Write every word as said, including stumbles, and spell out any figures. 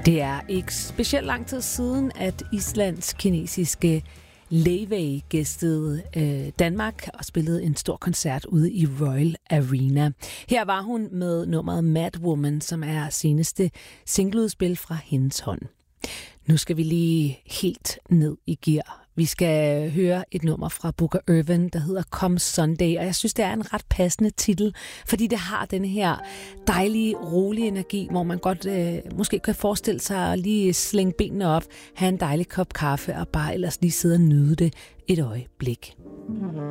Det er ikke specielt lang tid siden, at Islands kinesiske Laufey gæstede øh, Danmark og spillede en stor koncert ude i Royal Arena. Her var hun med nummeret Mad Woman, som er seneste singleudspil fra hendes hånd. Nu skal vi lige helt ned i gear. Vi skal høre et nummer fra Booker Ervin, der hedder Come Sunday, og jeg synes, det er en ret passende titel, fordi det har den her dejlige, rolige energi, hvor man godt øh, måske kan forestille sig at lige slænge benene op, have en dejlig kop kaffe og bare ellers lige sidde og nyde det et øjeblik.